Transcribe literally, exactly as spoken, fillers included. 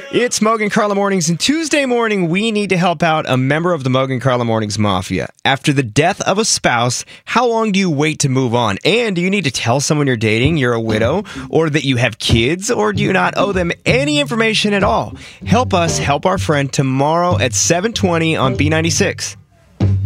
It's Mogan Carla Mornings, and Tuesday morning, we need to help out a member of the Mogan Carla Mornings Mafia. After the death of a spouse, how long do you wait to move on? And do you need to tell someone you're dating you're a widow, or that you have kids, or do you not owe them any information at all? Help us help our friend tomorrow at seven twenty on B ninety-six.